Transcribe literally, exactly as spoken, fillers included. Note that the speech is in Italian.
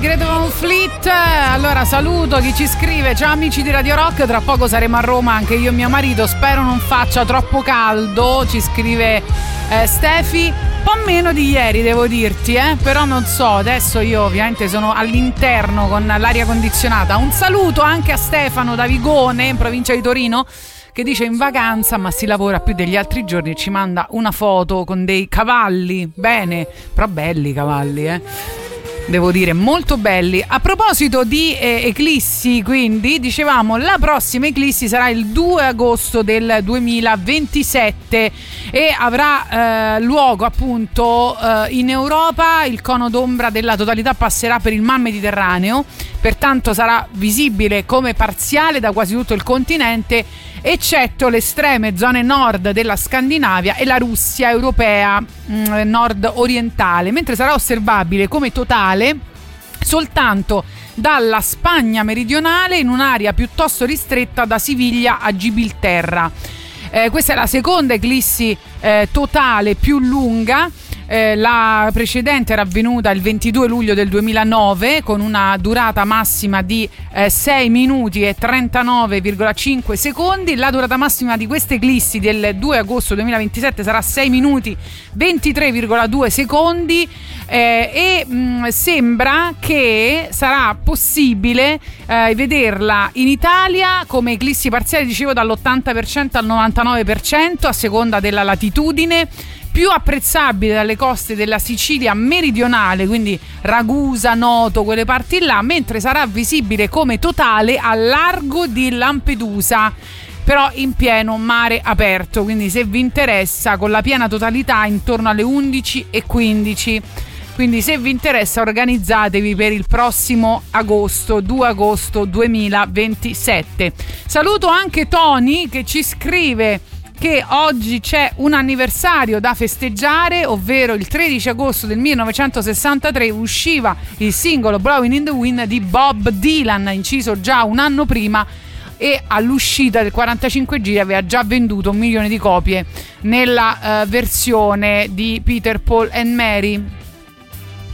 Greta Van Fleet. Allora saluto chi ci scrive: ciao amici di Radio Rock, tra poco saremo a Roma anche io e mio marito, spero non faccia troppo caldo, ci scrive eh, Stefi. Un po' meno di ieri devo dirti, eh? Però non so, adesso io ovviamente sono all'interno con l'aria condizionata. Un saluto anche a Stefano da Vigone, in provincia di Torino, che dice in vacanza ma si lavora più degli altri giorni, e ci manda una foto con dei cavalli. Bene, però belli i cavalli, eh? Devo dire, molto belli. A proposito di eh, eclissi, quindi dicevamo la prossima eclissi sarà il due agosto del duemilaventisette e avrà eh, luogo appunto eh, in Europa. Il cono d'ombra della totalità passerà per il Mar Mediterraneo, pertanto sarà visibile come parziale da quasi tutto il continente, eccetto le estreme zone nord della Scandinavia e la Russia europea mh, nord orientale, mentre sarà osservabile come totale soltanto dalla Spagna meridionale in un'area piuttosto ristretta da Siviglia a Gibilterra. Eh, questa è la seconda eclissi eh, totale più lunga. Eh, la precedente era avvenuta il ventidue luglio del duemilanove con una durata massima di eh, sei minuti e trentanove virgola cinque secondi. La durata massima di queste eclissi del due agosto duemilaventisette sarà sei minuti ventitré virgola due secondi eh, e mh, sembra che sarà possibile eh, vederla in Italia come eclissi parziale, dicevo, dall'ottanta per cento al novantanove per cento a seconda della latitudine, più apprezzabile dalle coste della Sicilia meridionale, quindi Ragusa, Noto, quelle parti là, mentre sarà visibile come totale al largo di Lampedusa, però in pieno mare aperto, quindi se vi interessa con la piena totalità intorno alle undici e quindici. Quindi se vi interessa organizzatevi per il prossimo agosto, due agosto duemilaventisette. Saluto anche Tony che ci scrive che oggi c'è un anniversario da festeggiare, ovvero il tredici agosto del millenovecentosessantatré usciva il singolo Blowing in the Wind di Bob Dylan, inciso già un anno prima, e all'uscita del quarantacinque giri aveva già venduto un milione di copie nella uh, versione di Peter, Paul and Mary.